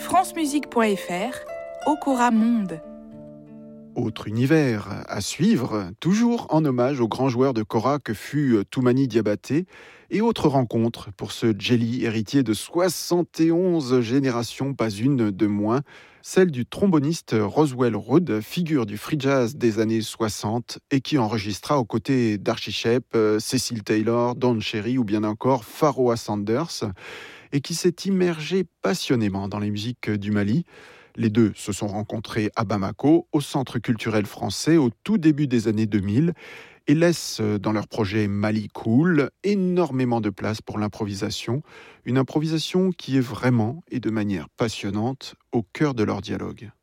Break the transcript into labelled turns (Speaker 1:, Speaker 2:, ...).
Speaker 1: francemusique.fr, Okora Monde.
Speaker 2: Autre univers à suivre, toujours en hommage au grand joueur de kora que fut Toumani Diabaté, et autre rencontre pour ce Djely, héritier de 71 générations, pas une de moins, celle du tromboniste Roswell Roode, figure du free jazz des années 60 et qui enregistra aux côtés d'Archie Shepp, Cecil Taylor, Don Cherry ou bien encore Pharoah Sanders, et qui s'est immergé passionnément dans les musiques du Mali. Les deux se sont rencontrés à Bamako, au Centre culturel français, au tout début des années 2000, et laissent dans leur projet Mali Cool énormément de place pour l'improvisation, une improvisation qui est vraiment et de manière passionnante au cœur de leur dialogue.